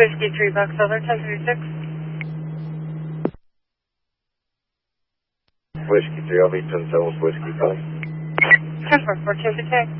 Whiskey 3 Bucks Other 1036. Whiskey 3, I'll be 10 Whiskey 5. 10 for 14 to take.